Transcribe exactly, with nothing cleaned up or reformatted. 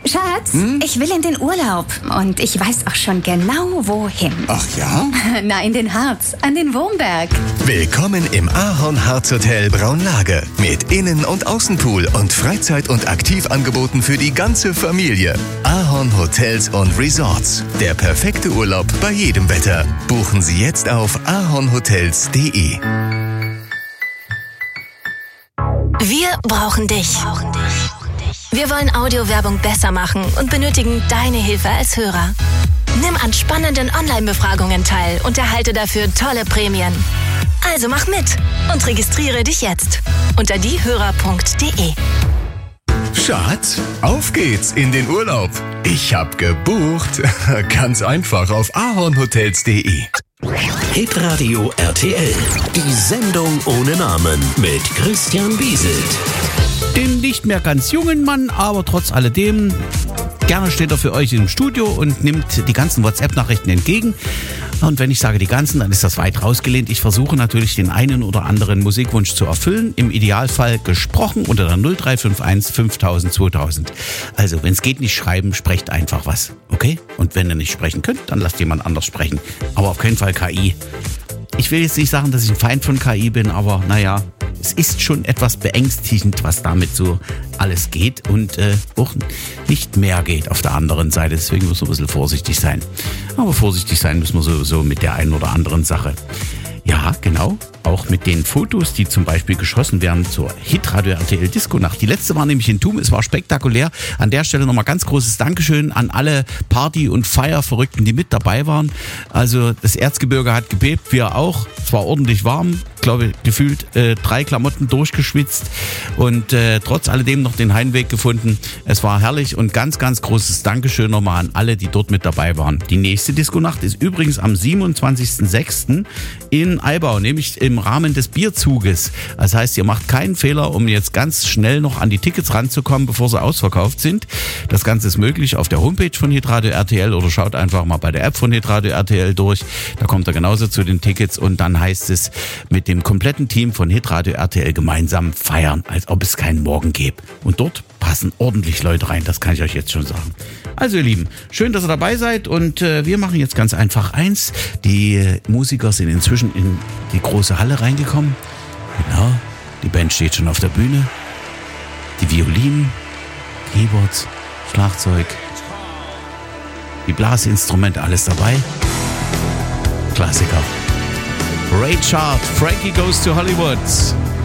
Schatz, hm? ich will in den Urlaub und ich weiß auch schon genau, wohin. Ach ja? Na, in den Harz, an den Wurmberg. Willkommen im Ahorn-Harz-Hotel Braunlage mit Innen- und Außenpool und Freizeit- und Aktivangeboten für die ganze Familie. Ahorn Hotels und Resorts. Der perfekte Urlaub bei jedem Wetter. Buchen Sie jetzt auf ahornhotels punkt de. Wir brauchen dich. Wir wollen Audiowerbung besser machen und benötigen deine Hilfe als Hörer. Nimm an spannenden Online-Befragungen teil und erhalte dafür tolle Prämien. Also mach mit und registriere dich jetzt unter diehörer punkt de. Schatz, auf geht's in den Urlaub. Ich hab gebucht. Ganz einfach auf ahornhotels punkt de. Hitradio R T L. Die Sendung ohne Namen mit Christian Wieselt. Den nicht mehr ganz jungen Mann, aber trotz alledem gerne steht er für euch im Studio und nimmt die ganzen WhatsApp-Nachrichten entgegen. Und wenn ich sage die ganzen, dann ist das weit rausgelehnt. Ich versuche natürlich den einen oder anderen Musikwunsch zu erfüllen. Im Idealfall gesprochen unter der null drei fünf eins fünftausend zweitausend. Also, wenn es geht, nicht schreiben, sprecht einfach was. Okay? Und wenn ihr nicht sprechen könnt, dann lasst jemand anders sprechen. Aber auf keinen Fall K I. Ich will jetzt nicht sagen, dass ich ein Feind von K I bin, aber naja, es ist schon etwas beängstigend, was damit so alles geht und äh, auch nicht mehr geht auf der anderen Seite. Deswegen müssen wir ein bisschen vorsichtig sein. Aber vorsichtig sein müssen wir sowieso mit der einen oder anderen Sache. Ja, genau. Auch mit den Fotos, die zum Beispiel geschossen werden zur Hitradio R T L Disco Nacht. Die letzte war nämlich in Thum. Es war spektakulär. An der Stelle nochmal ganz großes Dankeschön an alle Party- und Feierverrückten, die mit dabei waren. Also das Erzgebirge hat gebebt, wir auch. Es war ordentlich warm. Ich glaube, gefühlt äh, drei Klamotten durchgeschwitzt und äh, trotz alledem noch den Heimweg gefunden. Es war herrlich und ganz, ganz großes Dankeschön nochmal an alle, die dort mit dabei waren. Die nächste Disco-Nacht ist übrigens am siebenundzwanzigsten sechsten in Eibau, nämlich im Rahmen des Bierzuges. Das heißt, ihr macht keinen Fehler, um jetzt ganz schnell noch an die Tickets ranzukommen, bevor sie ausverkauft sind. Das Ganze ist möglich auf der Homepage von Hitradio R T L oder schaut einfach mal bei der App von Hitradio R T L durch. Da kommt ihr genauso zu den Tickets und dann heißt es mit dem kompletten Team von Hitradio R T L gemeinsam feiern, als ob es keinen Morgen gäbe. Und dort passen ordentlich Leute rein, das kann ich euch jetzt schon sagen. Also ihr Lieben, schön, dass ihr dabei seid und äh, wir machen jetzt ganz einfach eins. Die äh, Musiker sind inzwischen in die große Halle reingekommen. Genau, die Band steht schon auf der Bühne. Die Violinen, Keyboards, Schlagzeug, die Blasinstrumente, alles dabei. Klassiker. Ray Charles, Frankie Goes to Hollywood.